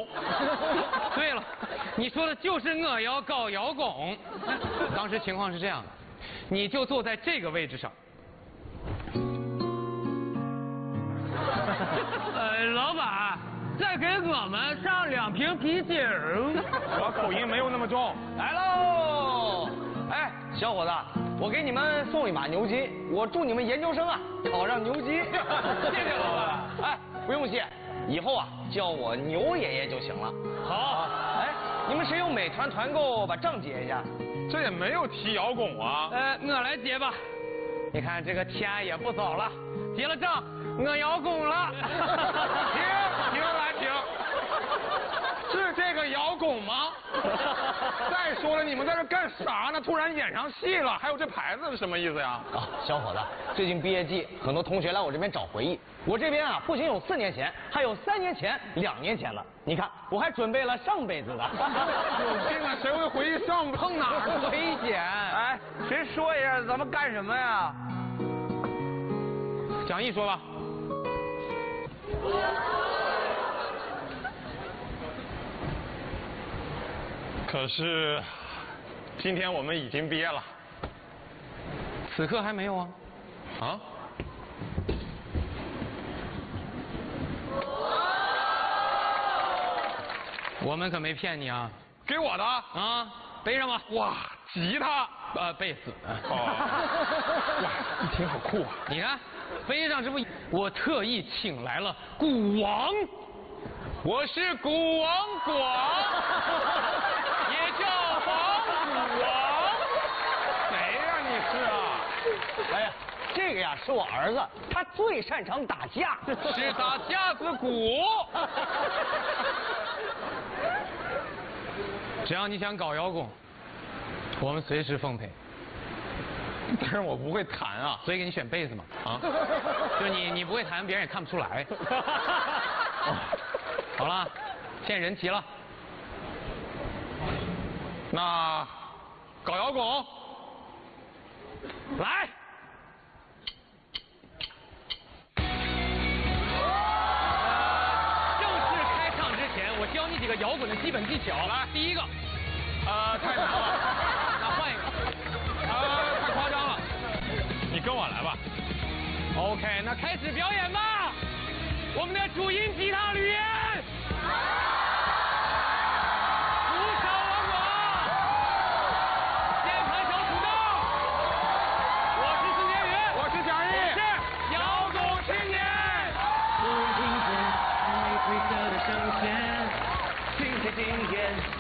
对了，你说的就是我要搞摇滚。当时情况是这样的，你就坐在这个位置上。老板，再给我们上2瓶啤酒。 我口音没有那么重。 来喽！哎，小伙子，我给你们送一把牛筋，我祝你们研究生啊考上牛级。 谢谢老板。 哎，不用谢，以后啊叫我牛爷爷就行了。 好。 哎，你们谁有美团团购把账结一下？ 这也没有提摇滚啊。 我来结吧。你看这个天也不早了，结了账我摇滚了。 停来停。是这个摇滚吗？再说了，你们在这干啥呢？突然演上戏了，还有这牌子是什么意思呀？ 啊，小伙子，最近毕业季，很多同学来我这边找回忆。我这边啊，不仅有4年前，还有3年前、2年前了。你看，我还准备了上辈子的。 有病啊！谁会回忆上碰哪儿危险？ 哎，谁说一下咱们干什么呀？ 蒋毅说吧。 可是，今天我们已经毕业了。 此刻还没有啊？ 啊？ 我们可没骗你啊！ 给我的啊，背上吧。 哇，吉他。 贝斯。 哦。哇，挺好酷啊！ 你看，背上这不，我特意请来了鼓王。我是鼓王广，也叫黄鼓王。 谁呀你是啊？ 哎呀，这个呀是我儿子，他最擅长打架， 是打架子鼓。只要你想搞摇滚，我们随时奉陪。 但是我不会弹啊， 所以给你选贝斯嘛。啊，就你不会弹，别人也看不出来。好了，现在人齐了， 那搞摇滚， 来。正式开唱之前，我教你几个摇滚的基本技巧。来，第一个， 太难了， 那换一个， 太夸张了，你跟我来吧。 OK， 那开始表演吧，我们的主音吉他吕岩。 灰色的声线，听见经验。